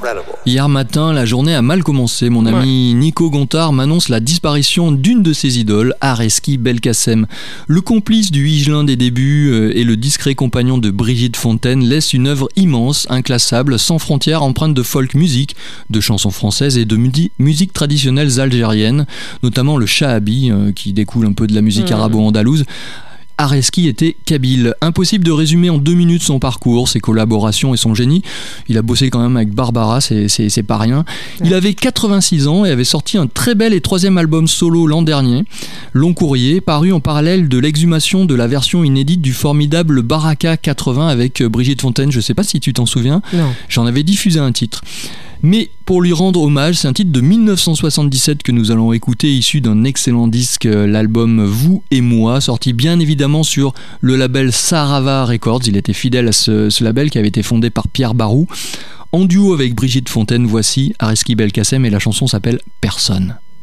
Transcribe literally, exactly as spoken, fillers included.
Hier matin, la journée a mal commencé. Mon ami ouais. Nico Gontard m'annonce la disparition d'une de ses idoles, Areski Belkacem. Le complice du Higelin des débuts euh, et le discret compagnon de Brigitte Fontaine laisse une œuvre immense, inclassable, sans frontières, empreinte de folk music, de chansons françaises et de mudi- musique traditionnelles algériennes, notamment le shahabi, euh, qui découle un peu de la musique mmh. arabo-andalouse. Areski était kabyle. Impossible de résumer en deux minutes son parcours, ses collaborations et son génie. Il a bossé quand même avec Barbara, c'est, c'est, c'est pas rien. Il avait quatre-vingt-six ans et avait sorti un très bel et troisième album solo l'an dernier, Long Courrier, paru en parallèle de l'exhumation de la version inédite du formidable Baraka quatre-vingts avec Brigitte Fontaine. Je sais pas si tu t'en souviens. Non. J'en avais diffusé un titre. Mais pour lui rendre hommage, c'est un titre de dix-neuf cent soixante-dix-sept que nous allons écouter, issu d'un excellent disque, l'album Vous et Moi, sorti bien évidemment sur le label Sarava Records. Il était fidèle à ce, ce label qui avait été fondé par Pierre Barou. En duo avec Brigitte Fontaine, voici Areski Belkacem et la chanson s'appelle Personne.